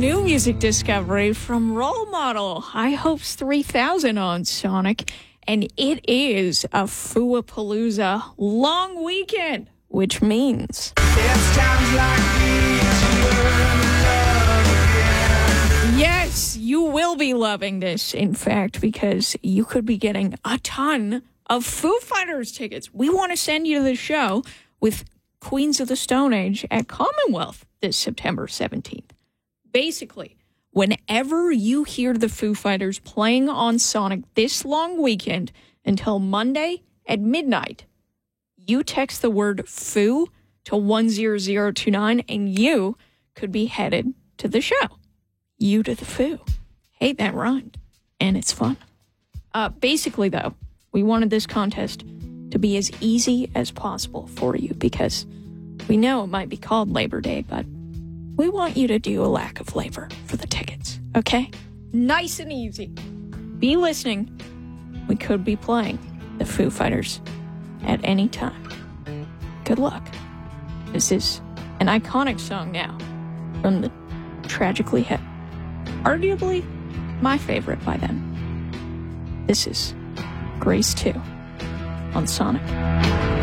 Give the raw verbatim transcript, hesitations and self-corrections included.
new music discovery from Role Model, High Hopes three thousand on Sonic, and it is a Foo-a-Palooza long weekend, which means It's times like these you learn to love again. yes, you will be loving this, in fact, because you could be getting a ton of Foo Fighters tickets. We want to send you to the show with Queens of the Stone Age at Commonwealth this September seventeenth. Basically, whenever you hear the Foo Fighters playing on Sonic this long weekend until Monday at midnight, you text the word Foo to one zero zero two nine and you could be headed to the show. You to the Foo. Hey, that rhymed. And it's fun. Uh, basically, though, we wanted this contest to be as easy as possible for you because we know it might be called Labor Day, but we want you to do a lack of labor for the tickets, okay? Nice and easy. Be listening. We could be playing the Foo Fighters at any time. Good luck. This is an iconic song now from the Tragically Hip. Arguably my favorite by them. This is Grace two on Sonic.